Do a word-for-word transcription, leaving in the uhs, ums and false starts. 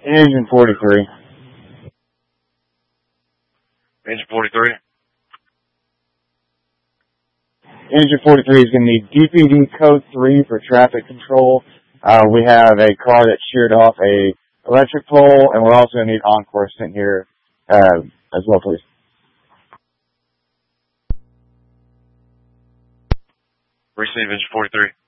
Engine forty-three. Engine forty-three. Engine forty-three is going to need D P D code three for traffic control. Uh, we have a car that sheared off a electric pole, and we're also going to need Encore sent here uh, as well, please. Receive engine forty-three.